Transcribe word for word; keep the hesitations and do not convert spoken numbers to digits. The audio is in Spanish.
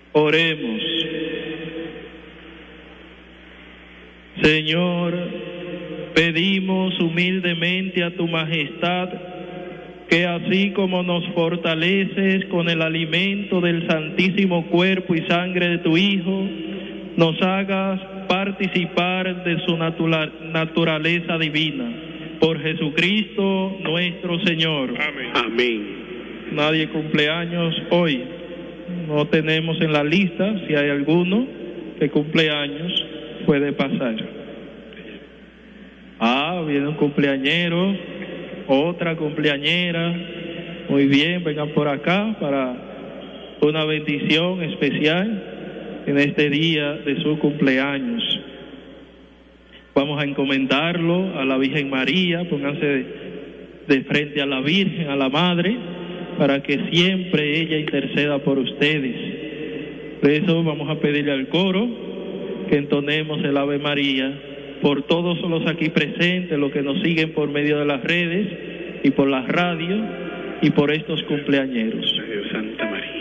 Oremos. Señor, pedimos humildemente a tu majestad que así como nos fortaleces con el alimento del santísimo cuerpo y sangre de tu Hijo, nos hagas participar de su natura, naturaleza divina. Por Jesucristo nuestro Señor. Amén. Amén. Nadie cumpleaños hoy. No tenemos en la lista, si hay alguno que cumple años, puede pasar. Ah, viene un cumpleañero, otra cumpleañera. Muy bien, vengan por acá para una bendición especial en este día de su cumpleaños. Vamos a encomendarlo a la Virgen María, pónganse de, de frente a la Virgen, a la Madre, para que siempre ella interceda por ustedes. Por eso vamos a pedirle al coro que entonemos el Ave María por todos los aquí presentes, los que nos siguen por medio de las redes y por la radio y por estos cumpleañeros. Santa María.